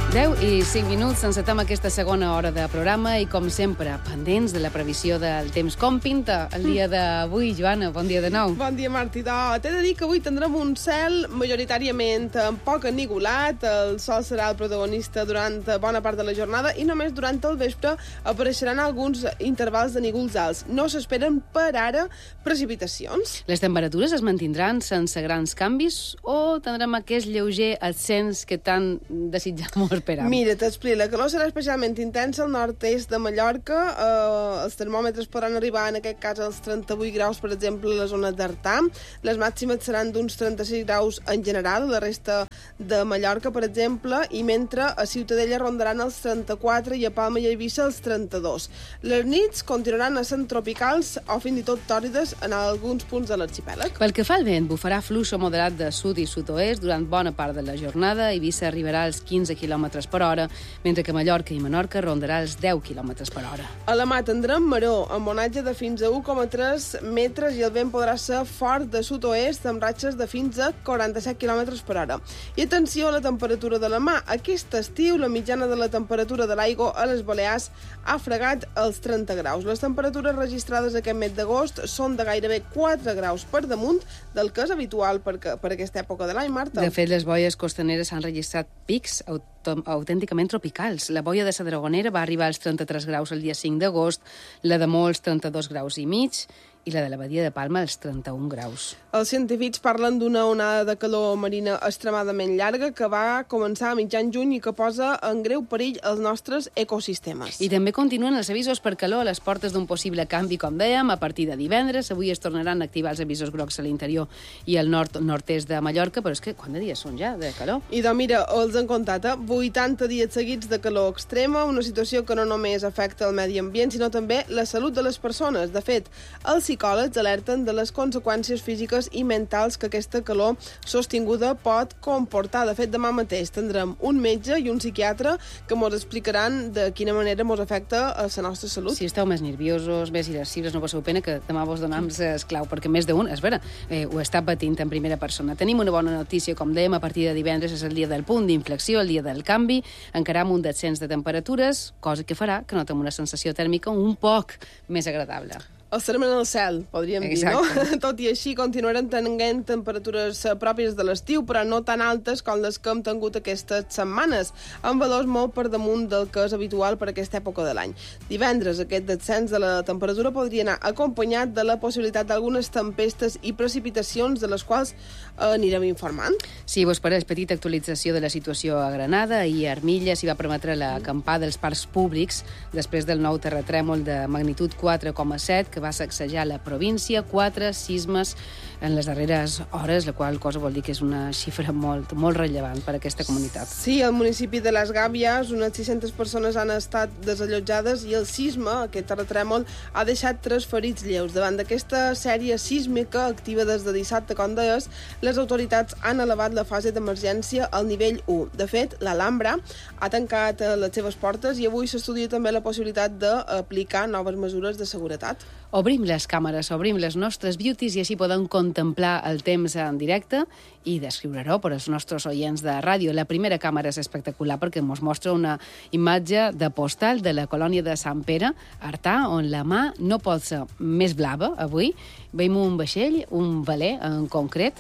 10 i 5 minuts, encetem aquesta segona hora de programa i, com sempre, pendents de la previsió del temps. Com pinta el dia d'avui, Joana? Bon dia de nou. Bon dia, Martí. T'he de dir que avui tindrem un cel majoritàriament poc ennigolat. El sol serà el protagonista durant bona part de la jornada i només durant el vespre apareixeran alguns intervals de nígols alts. No s'esperen per ara precipitacions. Les temperatures es mantindran sense grans canvis o tindrem aquest lleuger ascens que tant desitjam o esperam? Mira, t'explico. La calor serà especialment intensa al nord-est de Mallorca. Els termòmetres podran arribar, en aquest cas, als 38 graus, per exemple, a la zona d'Artà. Les màximes seran d'uns 36 graus en general, la resta de Mallorca, per exemple, i mentre a Ciutadella rondaran els 34 i a Palma i a Eivissa els 32. Les nits continuaran essent tropicals o fins i tot tòrrides en alguns punts de l'arxipèlag. Pel que fa al vent, bufarà fluix o moderat de sud i sud-oest durant bona part de la jornada. Eivissa arribarà als 15 km per hora, mentre que Mallorca i Menorca rondarà els 10 km per hora. A la Mar tindrem maró, amb onatge de fins a 1,3 metres i el vent podrà ser fort de sud-oest amb ratxes de fins a 47 km per hora. I atenció a la temperatura de la Mar. Aquest estiu, la mitjana de la temperatura de l'aigua a les Balears ha fregat els 30 graus. Les temperatures registrades aquest mes d'agost són de gairebé 4 graus per damunt del que és habitual per aquesta època de l'any, Marta. De fet, les boies costaneres han registrat pics autènticament tropicals. La boia de la Dragonera va arribar als 33 graus el dia 5 d'agost, la de Molts 32 graus i mig i la de la Badia de Palma als 31 graus. Els científics parlen d'una onada de calor marina extremadament llarga que va començar a mitjan juny i que posa en greu perill els nostres ecosistemes. I també continuen els avisos per calor a les portes d'un possible canvi, com dèiem, a partir de divendres. Avui es tornaran a activar els avisos grocs a l'interior i al nord-nord-est de Mallorca, però és que quants dies són ja de calor? I doncs mira, els han comptat, 80 dies seguits de calor extrema, una situació que no només afecta el medi ambient, sinó també la salut de les persones. De fet, els psicòlegs alerten de les conseqüències físiques i mentals que aquesta calor sostinguda pot comportar. De fet, demà mateix tindrem un metge i un psiquiatre que ens explicaran de quina manera ens afecta a la nostra salut. Si esteu més nerviosos, més irascibles, no passeu pena, que demà vos donam esclau, perquè més d'un, és vera, ho està patint en primera persona. Tenim una bona notícia, com dèiem, a partir de divendres és el dia del punt d'inflexió, el dia del canvi, encara amb un descens de temperatures, cosa que farà que notem una sensació tèrmica un poc més agradable. Estarem en el cel, podríem dir, no? Tot i així, continuarem tenint temperatures pròpies de l'estiu, però no tan altes com les que hem tingut aquestes setmanes, amb valors molt per damunt del que és habitual per aquesta època de l'any. Divendres, aquest descens de la temperatura podria anar acompanyat de la possibilitat d'algunes tempestes i precipitacions, de les quals anirem informant. Si vos pareix, petita actualització de la situació a Granada. Ahir a Armilla s'hi va permetre l'acampada dels parcs públics després del nou terratrèmol de magnitud 4,7 que va sacsejar la província, 4 sismes en les darreres hores, la qual cosa vol dir que és una xifra molt rellevant per a aquesta comunitat. Sí, al municipi de Les Gàbies unes 600 persones han estat desallotjades i el sisme, aquest terratrèmol, ha deixat 3 ferits lleus. Davant d'aquesta sèrie sísmica activa des de dissabte, com deies, les autoritats han elevat la fase d'emergència al nivell 1. De fet, l'Alhambra ha tancat les seves portes i avui s'estudia també la possibilitat d'aplicar noves mesures de seguretat. Obrim les càmeres, obrim les nostres beauties i així podem contemplar el temps en directe i descriure-ho per als nostres oients de ràdio. La primera càmera és espectacular perquè ens mostra una imatge de postal de la colònia de Sant Pere, Artà, on la mà no pot ser més blava avui. Veiem un vaixell, un veler en concret,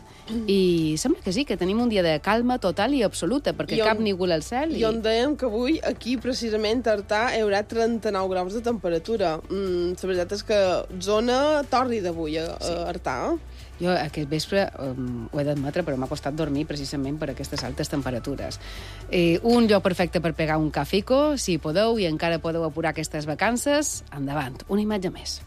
i sembla que sí, que tenim un dia de calma total i absoluta, perquè cap nígol al cel. I on dèiem que avui, aquí precisament, a Artà, hi haurà 39 graus de temperatura. La veritat és que zona tòrrida avui a Artà. Jo aquest vespre ho he d'admetre, però m'ha costat dormir precisament per aquestes altes temperatures. Un lloc perfecte per pegar un cafeco, si podeu i encara podeu apurar aquestes vacances, endavant, una imatge més.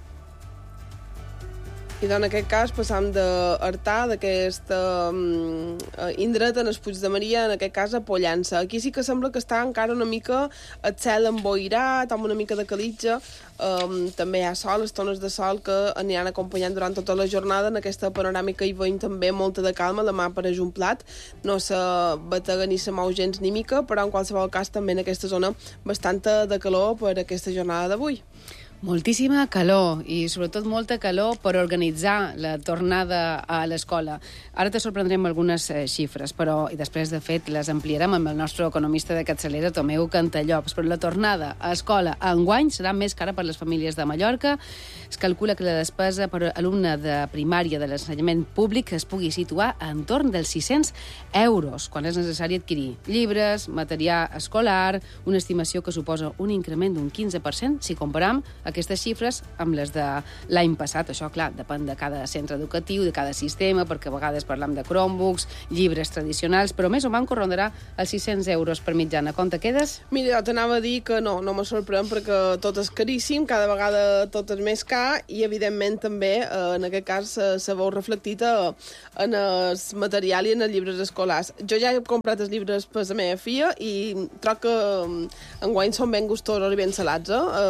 I doncs en aquest cas passam d'Artà, d'aquest indret en el Puig de Maria, en aquest cas a Pollença. Aquí sí que sembla que està encara una mica el cel emboirat, amb una mica de calitja. També hi ha sol, estones de sol que aniran acompanyant durant tota la jornada. En aquesta panoràmica hi veiem també molta de calma, la mà pareix un plat, no se batega ni se mou gens ni mica, però en qualsevol cas també en aquesta zona bastanta de calor per aquesta jornada d'avui. Moltíssima calor i sobretot molta calor per organitzar la tornada a l'escola. Ara te sorprendrem amb algunes xifres, però i després, de fet, les ampliarem amb el nostre economista de capçalera, Tomeu Cantallops. Però la tornada a escola enguany serà més cara per les famílies de Mallorca. Es calcula que la despesa per alumne de primària de l'ensenyament públic es pugui situar a entorn dels 600 euros, quan és necessari adquirir llibres, material escolar, una estimació que suposa un increment d'un 15% si comparam aquestes xifres amb les de l'any passat. Això, clar, depèn de cada centre educatiu, de cada sistema, perquè a vegades parlam de Chromebooks, llibres tradicionals, però més o menys rondarà els 600 euros per mitjana. Com te quedes? Mira, jo t'anava a dir que no me sorprèn perquè tot és caríssim, cada vegada tot és més car i, evidentment, també, en aquest cas, se veu reflectit en el material i en els llibres escolars. Jo ja he comprat els llibres per la meva filla i troc que enguany són ben gustosos i ben salats,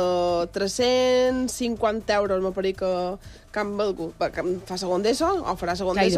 350 euros, m'apareix que han valgut. Que fa segon d'ESO, o farà segon d'ESO,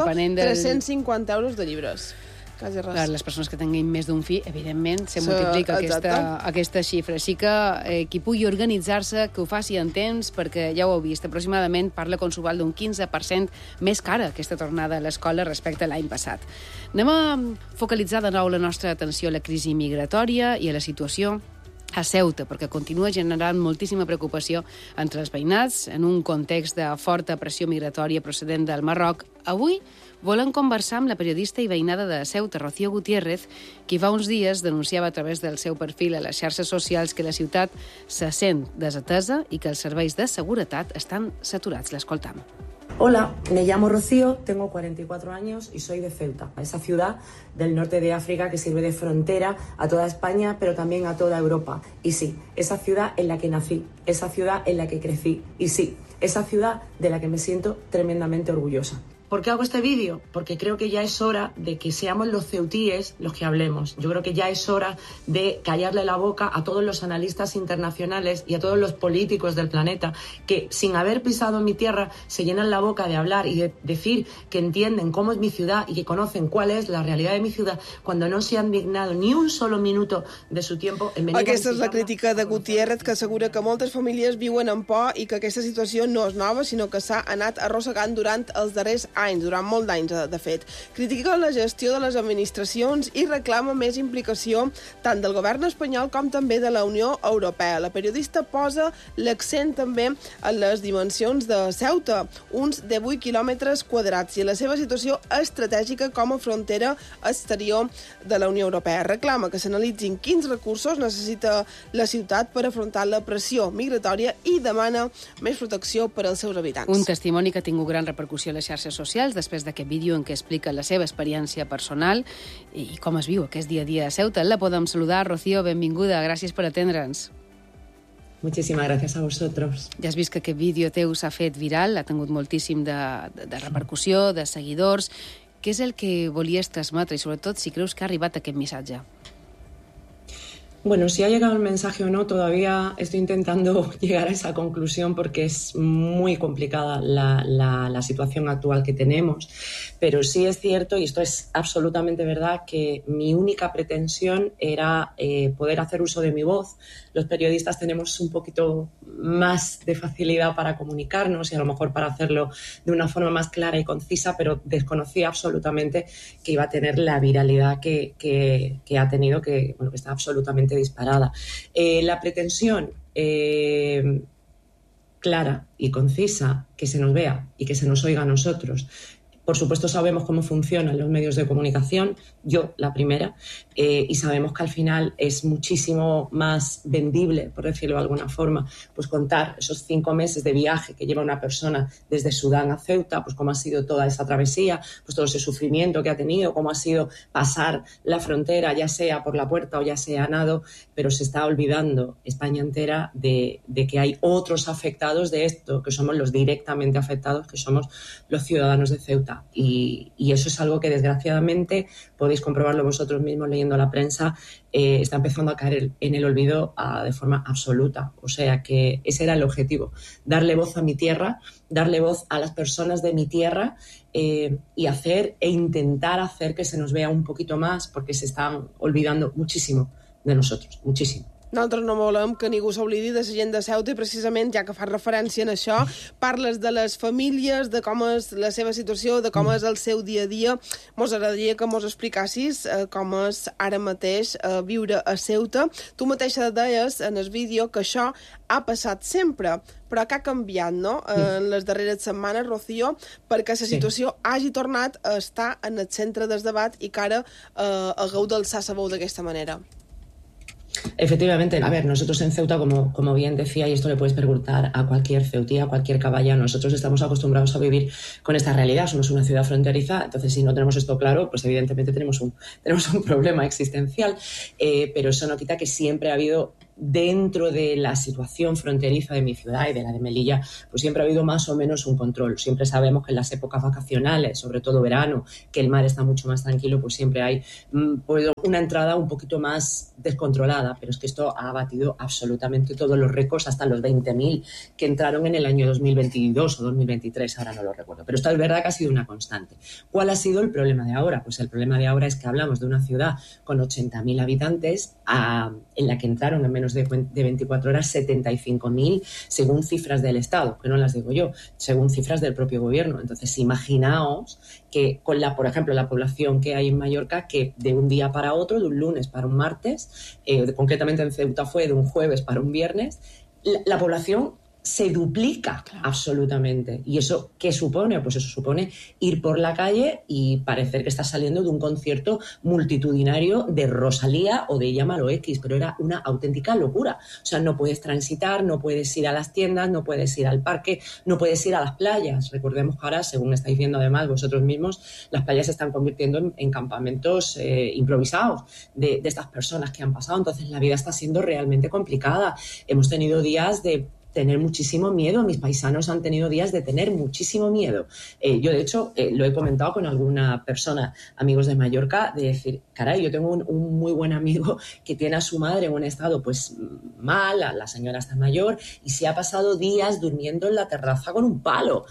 350 euros de llibres. Quasi res. Les persones que tinguin més d'un fill, evidentment, se multiplica aquesta xifra. Així que qui pugui organitzar-se, que ho faci en temps, perquè ja ho heu vist, aproximadament parla Consuval d'un 15% més cara aquesta tornada a l'escola respecte a l'any passat. Anem a focalitzar de nou la nostra atenció a la crisi migratòria i a la situació a Ceuta, perquè continua generant moltíssima preocupació entre els veïnats en un context de forta pressió migratòria procedent del Marroc. Avui volem conversar amb la periodista i veïnada de Ceuta, Rocío Gutiérrez, qui fa uns dies denunciava a través del seu perfil a les xarxes socials que la ciutat se sent desatesa i que els serveis de seguretat estan saturats. L'escoltam. Hola, me llamo Rocío, tengo 44 años y soy de Ceuta, esa ciudad del norte de África que sirve de frontera a toda España, pero también a toda Europa. Y sí, esa ciudad en la que nací, esa ciudad en la que crecí. Y sí, esa ciudad de la que me siento tremendamente orgullosa. ¿Por qué hago este vídeo? Porque creo que ya es hora de que seamos los ceutíes los que hablemos. Yo creo que ya es hora de callarle la boca a todos los analistas internacionales y a todos los políticos del planeta que, sin haber pisado mi tierra, se llenan la boca de hablar y de decir que entienden cómo es mi ciudad y que conocen cuál es la realidad de mi ciudad cuando no se han dignado ni un solo minuto de su tiempo en venir a Aquesta és la crítica de Gutiérrez, que assegura que moltes famílies viuen amb por i que aquesta situació no és nova, sinó que s'ha anat arrossegant durant els darrers anys, durant molt d'anys, de fet. Critica la gestió de les administracions i reclama més implicació tant del govern espanyol com també de la Unió Europea. La periodista posa l'accent també en les dimensions de Ceuta, uns 18 quilòmetres quadrats, i la seva situació estratègica com a frontera exterior de la Unió Europea. Reclama que s'analitzin quins recursos necessita la ciutat per afrontar la pressió migratòria i demana més protecció per als seus habitants. Un testimoni que ha tingut gran repercussió a les xarxes socials després d'aquest vídeo en què explica la seva experiència personal i com es viu aquest dia a dia a Ceuta. La podem saludar. Rocío, benvinguda. Gràcies per atendre'ns. Muchísimas gracias a vosotros. Ja has vist que aquest vídeo teu s'ha fet viral, ha tingut moltíssim de repercussió, de seguidors. Què és el que volies transmetre i, sobretot, si creus que ha arribat aquest missatge? Bueno, si ha llegado el mensaje o no, todavía estoy intentando llegar a esa conclusión porque es muy complicada la situación actual que tenemos. Pero sí es cierto, y esto es absolutamente verdad, que mi única pretensión era poder hacer uso de mi voz. Los periodistas tenemos un poquito más de facilidad para comunicarnos y a lo mejor para hacerlo de una forma más clara y concisa, pero desconocía absolutamente que iba a tener la viralidad que ha tenido, que está absolutamente disparada. La pretensión clara y concisa, que se nos vea y que se nos oiga a nosotros. Por supuesto sabemos cómo funcionan los medios de comunicación, yo la primera, y sabemos que al final es muchísimo más vendible, por decirlo de alguna forma, pues contar esos 5 meses de viaje que lleva una persona desde Sudán a Ceuta, pues cómo ha sido toda esa travesía, pues todo ese sufrimiento que ha tenido, cómo ha sido pasar la frontera, ya sea por la puerta o ya sea a nado, pero se está olvidando España entera de que hay otros afectados de esto, que somos los directamente afectados, que somos los ciudadanos de Ceuta. Y eso es algo que desgraciadamente podéis comprobarlo vosotros mismos leyendo la prensa, está empezando a caer en el olvido de forma absoluta. O sea que ese era el objetivo, darle voz a mi tierra, darle voz a las personas de mi tierra y hacer e intentar hacer que se nos vea un poquito más, porque se están olvidando muchísimo de nosotros, muchísimo. Nosaltres no volem que ningú s'oblidi de la gent de Ceuta i precisament, ja que fas referència en això, parles de les famílies, de com és la seva situació, de com és el seu dia a dia. Mos agradaria que mos explicassis com és ara mateix viure a Ceuta. Tu mateixa deies en el vídeo que això ha passat sempre, però que ha canviat, no?, en les darreres setmanes, Rocío, perquè la situació hagi tornat a estar en el centre del debat i que ara hagueu d'alçar la veu d'aquesta manera. Efectivamente, a ver, nosotros en Ceuta, como bien decía, y esto le puedes preguntar a cualquier ceutí, a cualquier caballa, nosotros estamos acostumbrados a vivir con esta realidad. Somos una ciudad fronteriza, entonces si no tenemos esto claro, pues evidentemente tenemos un problema existencial, pero eso no quita que siempre ha habido, dentro de la situación fronteriza de mi ciudad y de la de Melilla, pues siempre ha habido más o menos un control. Siempre sabemos que en las épocas vacacionales, sobre todo verano, que el mar está mucho más tranquilo, pues siempre hay pues una entrada un poquito más descontrolada, pero es que esto ha batido absolutamente todos los récords, hasta los 20.000 que entraron en el año 2022 o 2023, ahora no lo recuerdo. Pero esto es verdad que ha sido una constante. ¿Cuál ha sido el problema de ahora? Pues el problema de ahora es que hablamos de una ciudad con 80.000 habitantes en la que entraron en menos de 24 horas 75.000, según cifras del Estado, que no las digo yo, según cifras del propio gobierno. Entonces, imaginaos que con por ejemplo, la población que hay en Mallorca, que de un día para otro, de un lunes para un martes, concretamente en Ceuta fue de un jueves para un viernes, la población se duplica absolutamente. ¿Y eso qué supone? Pues eso supone ir por la calle y parecer que estás saliendo de un concierto multitudinario de Rosalía o de Llámalo X, pero era una auténtica locura. O sea, no puedes transitar, no puedes ir a las tiendas, no puedes ir al parque, no puedes ir a las playas. Recordemos que ahora, según estáis diciendo además vosotros mismos, las playas se están convirtiendo en campamentos improvisados de estas personas que han pasado. Entonces la vida está siendo realmente complicada. Hemos tenido días de tener muchísimo miedo, mis paisanos han tenido días de tener muchísimo miedo. Yo, de hecho, lo he comentado con alguna persona, amigos de Mallorca, de decir, caray, yo tengo un muy buen amigo que tiene a su madre en un estado pues mal, la señora está mayor, y se ha pasado días durmiendo en la terraza con un palo.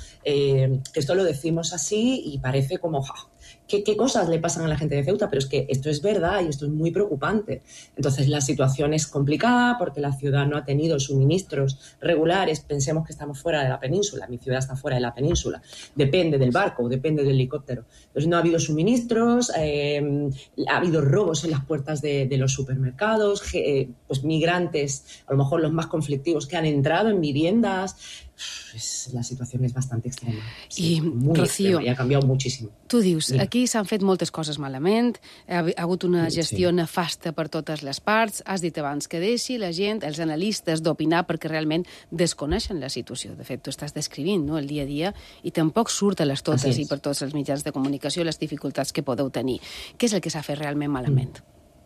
Esto lo decimos así y parece como... ¿Qué cosas le pasan a la gente de Ceuta? Pero es que esto es verdad y esto es muy preocupante. Entonces la situación es complicada porque la ciudad no ha tenido suministros regulares. Pensemos que estamos fuera de la península, mi ciudad está fuera de la península. Depende del barco, depende del helicóptero. Entonces no ha habido suministros, ha habido robos en las puertas de los supermercados, pues migrantes, a lo mejor los más conflictivos, que han entrado en viviendas. Pues la situació és bastant extrema. Sí, i, Rocío, i ha canviat moltíssim. Tu dius, aquí s'han fet moltes coses malament, ha hagut una gestió nefasta per totes les parts, has dit abans que deixi la gent, els analistes, d'opinar perquè realment desconeixen la situació. De fet, tu estàs descrivint, no?, el dia a dia i tampoc surt a les totes i per tots els mitjans de comunicació les dificultats que podeu tenir. Què és el que s'ha fet realment malament?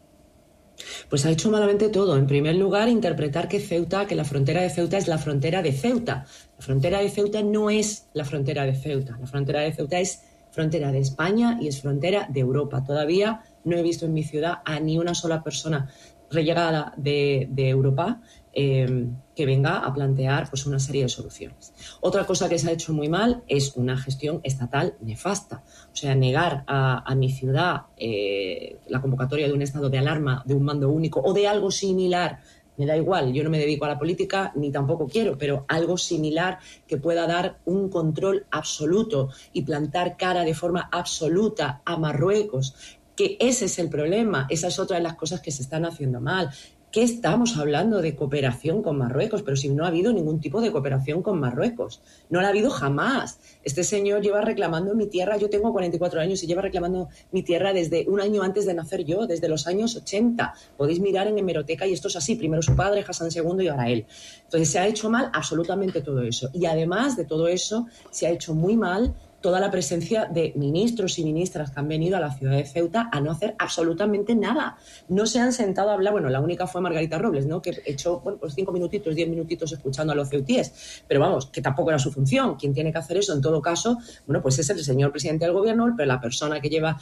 Pues ha hecho malamente todo. En primer lugar, interpretar que la frontera de Ceuta es la frontera de Ceuta. La frontera de Ceuta no es la frontera de Ceuta. La frontera de Ceuta es frontera de España y es frontera de Europa. Todavía no he visto en mi ciudad a ni una sola persona rellegada de Europa que venga a plantear pues una serie de soluciones. Otra cosa que se ha hecho muy mal es una gestión estatal nefasta. O sea, negar a mi ciudad la convocatoria de un estado de alarma, de un mando único o de algo similar. Me da igual, yo no me dedico a la política ni tampoco quiero, pero algo similar que pueda dar un control absoluto y plantar cara de forma absoluta a Marruecos, que ese es el problema, esa es otra de las cosas que se están haciendo mal. ¿Qué estamos hablando de cooperación con Marruecos? Pero si no ha habido ningún tipo de cooperación con Marruecos. No la ha habido jamás. Este señor lleva reclamando mi tierra, yo tengo 44 años y lleva reclamando mi tierra desde un año antes de nacer yo, desde los años 80. Podéis mirar en hemeroteca y esto es así. Primero su padre, Hassan II, y ahora él. Entonces se ha hecho mal absolutamente todo eso. Y además de todo eso, se ha hecho muy mal toda la presencia de ministros y ministras que han venido a la ciudad de Ceuta a no hacer absolutamente nada. No se han sentado a hablar, bueno, la única fue Margarita Robles, ¿no?, que echó, bueno, pues 5 minutitos, 10 minutitos escuchando a los ceutíes, pero vamos, que tampoco era su función. Quien tiene que hacer eso, en todo caso, bueno, pues es el señor presidente del gobierno, pero la persona que lleva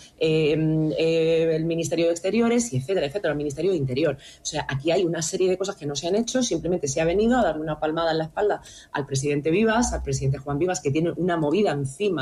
el Ministerio de Exteriores y etcétera, etcétera, el Ministerio de Interior. O sea, aquí hay una serie de cosas que no se han hecho, simplemente se ha venido a darle una palmada en la espalda al presidente Vivas, al presidente Juan Vivas, que tiene una movida encima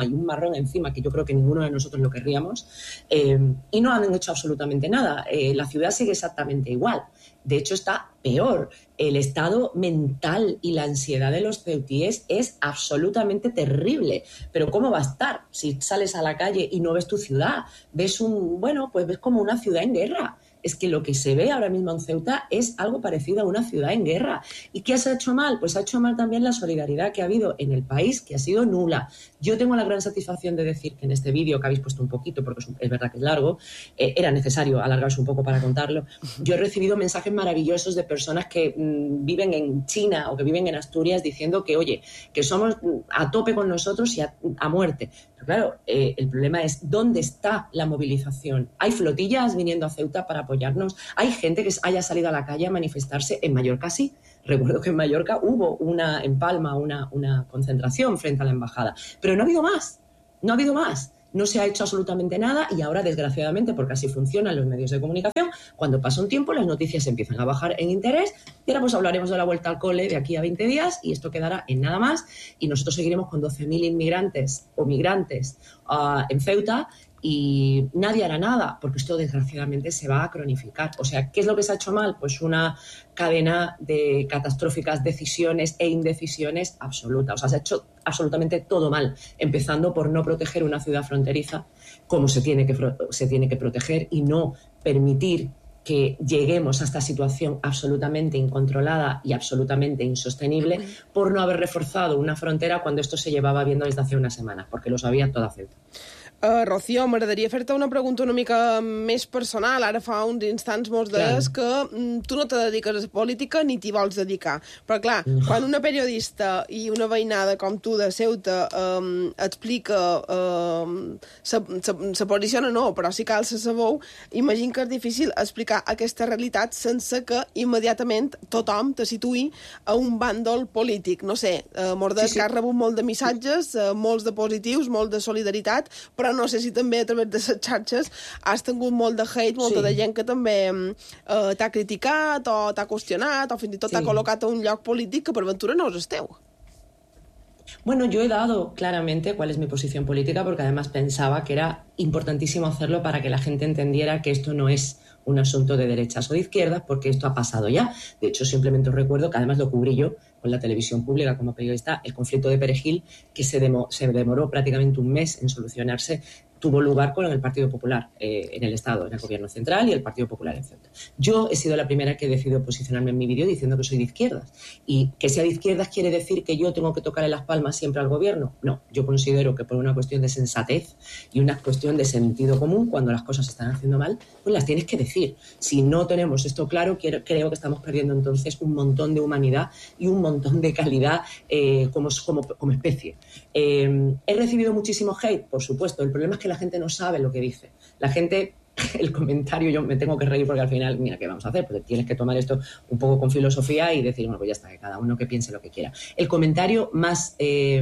encima y un marrón encima que yo creo que ninguno de nosotros lo querríamos, y no han hecho absolutamente nada. La ciudad sigue exactamente igual. De hecho, está peor. El estado mental y la ansiedad de los ceutíes es absolutamente terrible. Pero ¿cómo va a estar si sales a la calle y no ves tu ciudad? Ves ves como una ciudad en guerra. Es que lo que se ve ahora mismo en Ceuta es algo parecido a una ciudad en guerra. ¿Y qué se ha hecho mal? Pues ha hecho mal también la solidaridad que ha habido en el país, que ha sido nula. Yo tengo la gran satisfacción de decir que en este vídeo, que habéis puesto un poquito, porque es verdad que es largo, era necesario alargarse un poco para contarlo, yo he recibido mensajes maravillosos de personas que viven en China o que viven en Asturias diciendo que, oye, que somos a tope con nosotros y a muerte. Pero claro, el problema es ¿dónde está la movilización? ¿Hay flotillas viniendo a Ceuta para apoyarnos? ¿Hay gente que haya salido a la calle a manifestarse? En Mallorca sí. Recuerdo que en Mallorca hubo en Palma una concentración frente a la embajada. Pero no ha habido más. No ha habido más. No se ha hecho absolutamente nada y ahora, desgraciadamente, porque así funcionan los medios de comunicación, cuando pasa un tiempo las noticias empiezan a bajar en interés y ahora pues hablaremos de la vuelta al cole de aquí a 20 días y esto quedará en nada más y nosotros seguiremos con 12.000 inmigrantes o migrantes en Ceuta y nadie hará nada porque esto desgraciadamente se va a cronificar. O sea, ¿qué es lo que se ha hecho mal? Pues una cadena de catastróficas decisiones e indecisiones absoluta. O sea, se ha hecho absolutamente todo mal, empezando por no proteger una ciudad fronteriza como se tiene que proteger y no permitir que lleguemos a esta situación absolutamente incontrolada y absolutamente insostenible por no haber reforzado una frontera cuando esto se llevaba viendo desde hace unas semanas, porque lo sabía toda Ceuta. Rocío, m'agradaria fer-te una pregunta una mica més personal. Ara fa uns instants mos deies que tu no te dediques a la política ni t'hi vols dedicar. Però clar, quan una periodista i una veïnada com tu de Ceuta explica se posiciona no, però si cal se sabeu, imagino que és difícil explicar aquesta realitat sense que immediatament tothom te situï a un bàndol polític. No sé, mos deies que has rebut molt de missatges, molts de positius, molt de solidaritat, però no sé si també a través de les xarxes has tingut molt de hate, molta de gent que també t'ha criticat o t'ha qüestionat o fins i tot t'ha col·locat a un lloc polític que per ventura no és el teu. Bueno, yo he dado claramente cuál es mi posición política porque además pensaba que era importantísimo hacerlo para que la gente entendiera que esto no es un asunto de derechas o de izquierdas porque esto ha pasado ya. De hecho, simplemente os recuerdo que además lo cubrí yo con la televisión pública como periodista, el conflicto de Perejil, que se demoró prácticamente un mes en solucionarse, tuvo lugar con el Partido Popular en el Estado, en el Gobierno Central y el Partido Popular en Ceuta. Yo he sido la primera que he decidido posicionarme en mi vídeo diciendo que soy de izquierdas. Y que sea de izquierdas quiere decir que yo tengo que tocarle las palmas siempre al Gobierno. No, yo considero que por una cuestión de sensatez y una cuestión de sentido común, cuando las cosas se están haciendo mal, pues las tienes que decir. Si no tenemos esto claro, creo que estamos perdiendo entonces un montón de humanidad y un montón de calidad como especie. He recibido muchísimo hate, por supuesto. El problema es que la gente no sabe lo que dice. La gente, el comentario, yo me tengo que reír porque al final, mira, ¿qué vamos a hacer? Pues tienes que tomar esto un poco con filosofía y decir, bueno, pues ya está, que cada uno que piense lo que quiera. El comentario más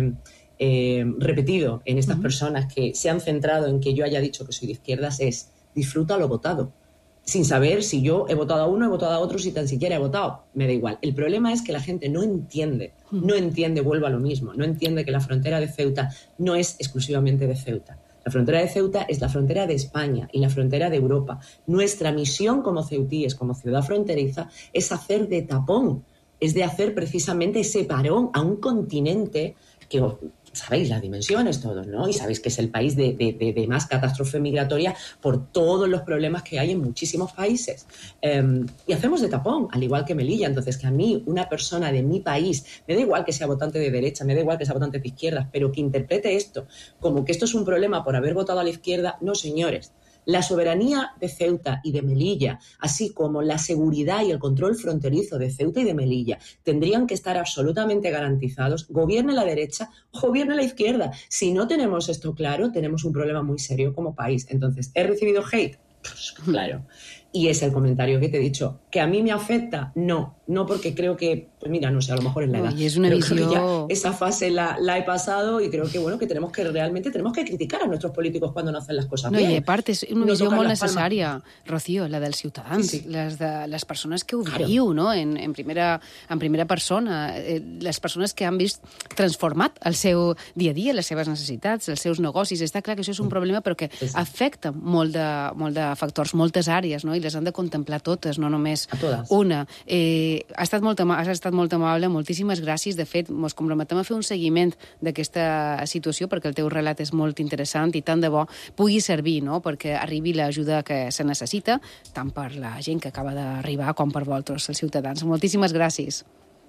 repetido en estas personas que se han centrado en que yo haya dicho que soy de izquierdas es, disfruta lo votado. Sin saber si yo he votado a uno, he votado a otro, si tan siquiera he votado, me da igual. El problema es que la gente no entiende, vuelvo a lo mismo, no entiende que la frontera de Ceuta no es exclusivamente de Ceuta. La frontera de Ceuta es la frontera de España y la frontera de Europa. Nuestra misión como ceutíes, como ciudad fronteriza, es hacer de tapón, es de hacer precisamente ese parón a un continente que... Sabéis las dimensiones todos, ¿no? Y sabéis que es el país de más catástrofe migratoria por todos los problemas que hay en muchísimos países. Y hacemos de tapón, al igual que Melilla. Entonces, que a mí, una persona de mi país, me da igual que sea votante de derecha, me da igual que sea votante de izquierdas, pero que interprete esto como que esto es un problema por haber votado a la izquierda, no, señores. La soberanía de Ceuta y de Melilla, así como la seguridad y el control fronterizo de Ceuta y de Melilla, tendrían que estar absolutamente garantizados, gobierne la derecha o gobierne la izquierda. Si no tenemos esto claro, tenemos un problema muy serio como país. Entonces, ¿he recibido hate? Pues claro. Y es el comentario que te he dicho. ¿Que a mí me afecta? No, porque creo que, pues mira, no sé, a lo mejor es la edad. Y es una pero visió... creo que ya esa fase la he pasado y creo que, bueno, que realmente tenemos que criticar a nuestros políticos cuando no hacen las cosas bien. I a part és una visió molt necessària, Rocío, la dels ciutadans, les persones que ho viu, no? en primera persona, les persones que han vist transformat el seu dia a dia, les seves necessitats, els seus negocis. Està clar que això és un problema però que afecta molt de factors, moltes àrees, no? I les han de contemplar totes, no només una. Has estat molt amable, moltíssimes gràcies. De fet, ens comprometem a fer un seguiment d'aquesta situació perquè el teu relat és molt interessant i tant de bo pugui servir, no?, perquè arribi l'ajuda que se necessita, tant per la gent que acaba d'arribar com per vosaltres, els ciutadans. Moltíssimes gràcies.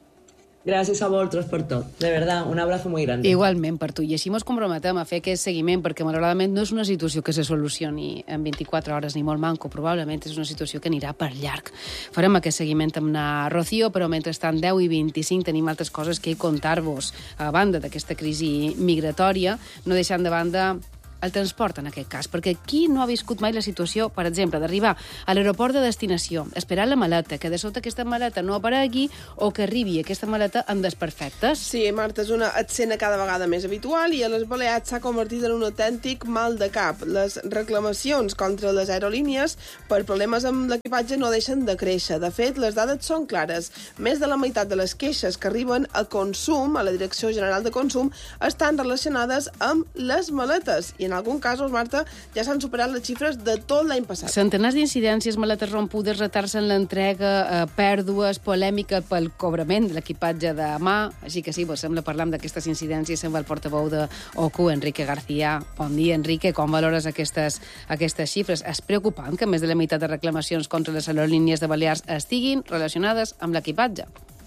Gràcies a vosaltres per tot. De verdad, un abrazo muy grande. Igualment per tu. I així ens comprometem a fer aquest seguiment, perquè malauradament no és una situació que se solucioni en 24 hores ni molt manco. Probablement és una situació que anirà per llarg. Farem aquest seguiment amb la Rocío, però mentrestant 10:25 tenim altres coses que contar-vos. A banda d'aquesta crisi migratòria, no deixant de banda el transport, en aquest cas, perquè qui no ha viscut mai la situació, per exemple, d'arribar a l'aeroport de destinació, esperar la maleta, que de sota aquesta maleta no aparegui o que arribi aquesta maleta en desperfectes? Sí, Marta, és una escena cada vegada més habitual i a les Balears s'ha convertit en un autèntic mal de cap. Les reclamacions contra les aerolínies per problemes amb l'equipatge no deixen de créixer. De fet, les dades són clares. Més de la meitat de les queixes que arriben a Consum, a la Direcció General de Consum, estan relacionades amb les maletes. I en alguns casos, Marta, ja s'han superat les xifres de tot l'any passat. Centenars d'incidències, maletes rompudes, retards en l'entrega, pèrdues, polèmica pel cobrament de l'equipatge de mà. Així que sí, vos sembla parlar d'aquestes incidències amb el portaveu de OCU, Enrique García. Bon dia, Enrique. Com valores aquestes xifres? És preocupant que més de la meitat de reclamacions contra les aerolínies de Balears estiguin relacionades amb l'equipatge.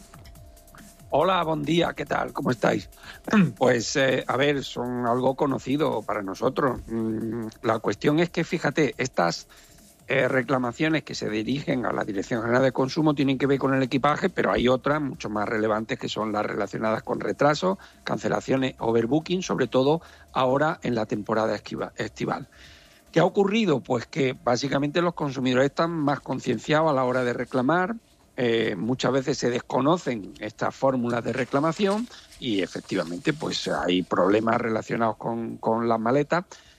Hola, buen día, ¿qué tal? ¿Cómo estáis? Pues, a ver, son algo conocido para nosotros. La cuestión es que, fíjate, estas reclamaciones que se dirigen a la Dirección General de Consumo tienen que ver con el equipaje, pero hay otras mucho más relevantes que son las relacionadas con retrasos, cancelaciones, overbooking, sobre todo ahora en la temporada estival. ¿Qué ha ocurrido? Pues que básicamente los consumidores están más concienciados a la hora de reclamar. Muchas veces se desconocen estas fórmulas de reclamación y efectivamente pues hay problemas relacionados con las maletas.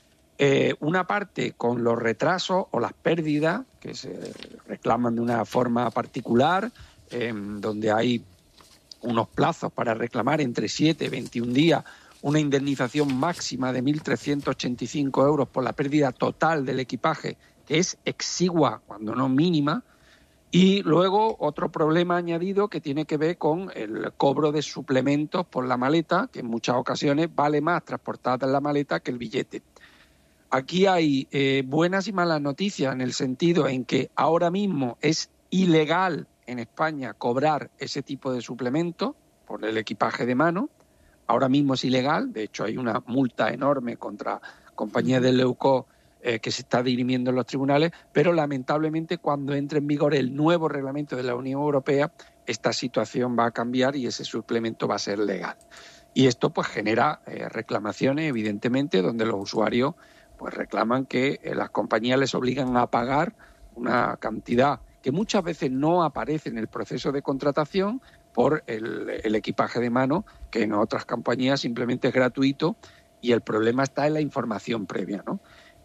Una parte con los retrasos o las pérdidas que se reclaman de una forma particular, donde hay unos plazos para reclamar entre 7 y 21 días una indemnización máxima de 1.385 euros por la pérdida total del equipaje, que es exigua, cuando no mínima. Y luego otro problema añadido que tiene que ver con el cobro de suplementos por la maleta, que en muchas ocasiones vale más transportada en la maleta que el billete. Aquí hay buenas y malas noticias en el sentido en que ahora mismo es ilegal en España cobrar ese tipo de suplementos por el equipaje de mano. Ahora mismo es ilegal, de hecho hay una multa enorme contra compañías de low cost que se está dirimiendo en los tribunales, pero lamentablemente cuando entre en vigor el nuevo reglamento de la Unión Europea, esta situación va a cambiar y ese suplemento va a ser legal. Y esto pues genera reclamaciones, evidentemente, donde los usuarios pues reclaman que las compañías les obligan a pagar una cantidad que muchas veces no aparece en el proceso de contratación por el equipaje de mano, que en otras compañías simplemente es gratuito y el problema está en la información previa, ¿no?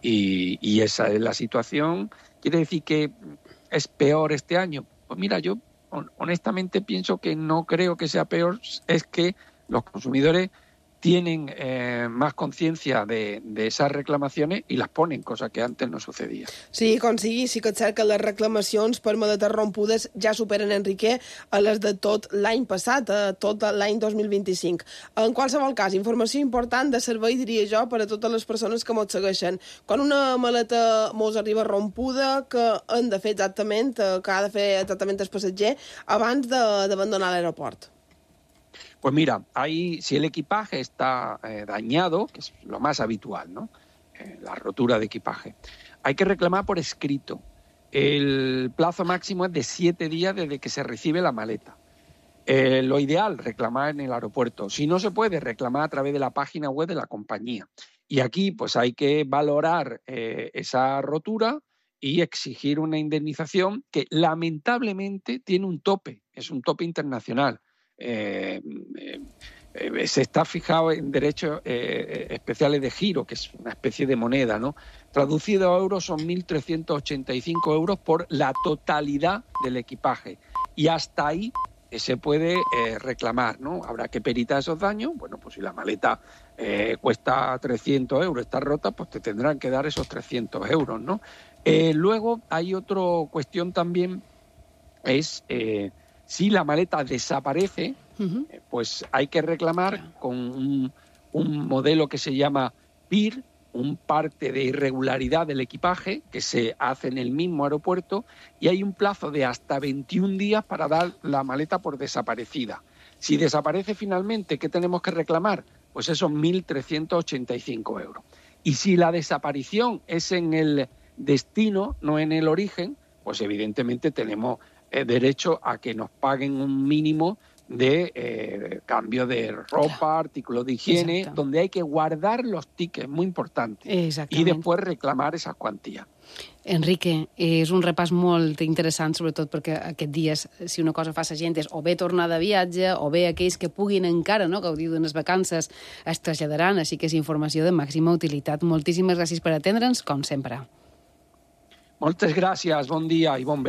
Y esa es la situación. ¿Quiere decir que es peor este año? Pues mira, yo honestamente pienso que no creo que sea peor, es que los consumidores tienen más conciencia de esas reclamaciones i les ponen, cosa que antes no sucedía. Sí, com sigui, sí que és cert que les reclamacions per maletes rompudes ja superen, Enrique, a les de tot l'any passat, tot l'any 2025. En qualsevol cas, informació important de servei, diria jo, per a totes les persones que mos segueixen. Quan una maleta mos arriba rompuda, que hem de fer exactament, que ha de fer exactament el passatger abans d'abandonar l'aeroport? Pues mira, si el equipaje está dañado, que es lo más habitual, ¿no? La rotura de equipaje, hay que reclamar por escrito. El plazo máximo es de 7 días desde que se recibe la maleta. Lo ideal, reclamar en el aeropuerto. Si no se puede, reclamar a través de la página web de la compañía. Y aquí pues hay que valorar esa rotura y exigir una indemnización que lamentablemente tiene un tope, es un tope internacional. Se está fijado en derechos especiales de giro, que es una especie de moneda, ¿no? Traducido a euros son 1.385 euros por la totalidad del equipaje. Y hasta ahí se puede reclamar, ¿no? Habrá que peritar esos daños. Bueno, pues si la maleta cuesta 300 euros, está rota, pues te tendrán que dar esos 300 euros, ¿no? Luego hay otra cuestión también, es si la maleta desaparece, pues hay que reclamar con un modelo que se llama PIR, un parte de irregularidad del equipaje que se hace en el mismo aeropuerto, y hay un plazo de hasta 21 días para dar la maleta por desaparecida. Si desaparece finalmente, ¿qué tenemos que reclamar? Pues esos 1.385 euros. Y si la desaparición es en el destino, no en el origen, pues evidentemente tenemos derecho a que nos paguen un mínimo de cambio de ropa, artículos de higiene, Exacte. donde hay que guardar los tickets, muy importante, i després reclamar esas quanties. Enrique, és un repàs molt interessant, sobretot perquè aquests dies, si una cosa fa la gent és o bé tornar de viatge o bé aquells que puguin encara gaudir d'unes vacances es traslladaran, així que és informació de màxima utilitat. Moltíssimes gràcies per atendre'ns, com sempre. Moltes gràcies, bon dia i bon vespre.